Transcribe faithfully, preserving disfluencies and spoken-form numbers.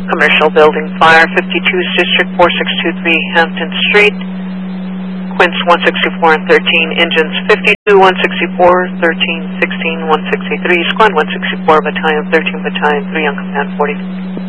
Commercial Building Fire, fifty-two's District, four six two three Hampton Street. Quince one sixty-four and thirteen, engines fifty-two, one sixty-four, thirteen, sixteen, one sixty-three, Squad one sixty-four, Battalion thirteen, Battalion three on command forty.